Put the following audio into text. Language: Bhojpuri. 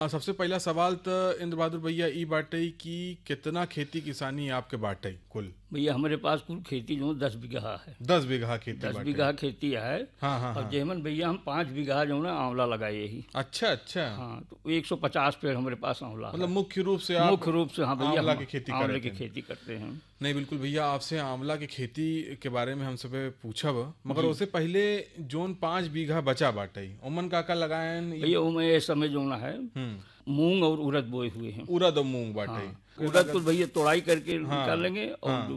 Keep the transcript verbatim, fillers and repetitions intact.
आ, सबसे पहला सवाल तो इंद्र बहादुर भैया ई बाटे कि कितना खेती किसानी आपके बाटे कुल? भैया हमारे पास कुल खेती जो दस बीघा है। दस बीघा खेती दस बाटे। बीघा खेती है। हाँ हाँ और हाँ। जेमन भैया हम पाँच बीघा जो है आंवला लगाए ही। अच्छा अच्छा। हाँ, तो एक सौ पचास पेड़ हमारे पास आंवला मतलब है। मुख्य रूप से आप मुख्य रूप से हाँ भैया आंवला हम की खेती आंवले करते की हैं। खेती करते हैं। नहीं बिल्कुल भैया, आपसे आंवला की खेती के बारे में हम सब पूछब, मगर जी। उससे पहले जोन पाँच बीघा बचा बाटे उमन का का लगायन? भैया उमें इस समय जो ना है हम्म मूंग और उड़द बोए हुए हैं। उड़द और मूंग बाटे। हाँ, उड़द को भैया तोड़ाई करके हाँ, निकाल लेंगे और हाँ। जो